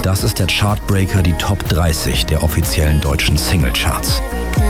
Das ist der Chartbreaker, die Top 30 der offiziellen deutschen Singlecharts.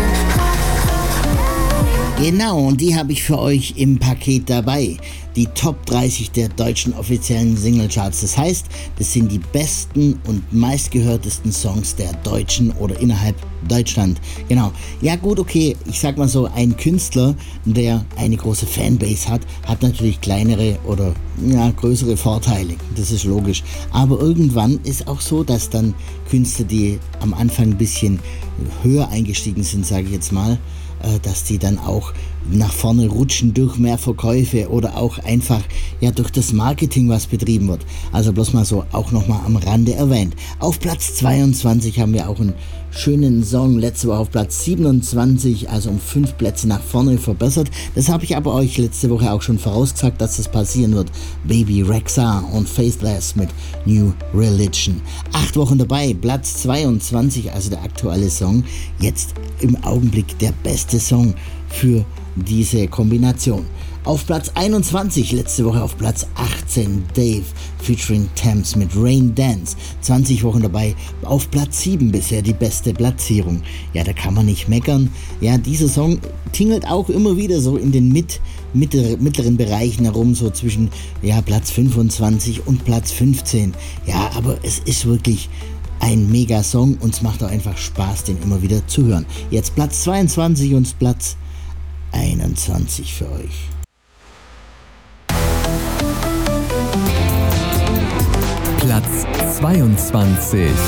Genau, und die habe ich für euch im Paket dabei. Die Top 30 der deutschen offiziellen Singlecharts. Das heißt, das sind die besten und meistgehörtesten Songs der Deutschen oder innerhalb Deutschland. Genau. Ja gut, okay, ich sag mal so, ein Künstler, der eine große Fanbase hat, hat natürlich kleinere oder größere Vorteile. Das ist logisch. Aber irgendwann ist auch so, dass dann Künstler, die am Anfang ein bisschen höher eingestiegen sind, sage ich jetzt mal, dass die dann auch nach vorne rutschen durch mehr Verkäufe oder auch einfach durch das Marketing, was betrieben wird. Also bloß mal so auch nochmal am Rande erwähnt. Auf Platz 22 haben wir auch einen schönen Song, letzte Woche auf Platz 27, also um 5 Plätze nach vorne verbessert. Das habe ich aber euch letzte Woche auch schon vorausgesagt, dass das passieren wird. Baby Rexha und Faithless mit New Religion. 8 Wochen dabei, Platz 22, also der aktuelle Song. Jetzt im Augenblick der beste Song für diese Kombination. Auf Platz 21, letzte Woche auf Platz 18, Dave featuring Thames mit Rain Dance. 20 Wochen dabei, auf Platz 7 bisher die beste Platzierung. Ja, da kann man nicht meckern. Ja, dieser Song tingelt auch immer wieder so in den mittleren Bereichen herum, so zwischen Platz 25 und Platz 15. Ja, aber es ist wirklich ein Mega-Song und es macht auch einfach Spaß, den immer wieder zu hören. Jetzt Platz 22 und Platz 21 für euch. Platz 22.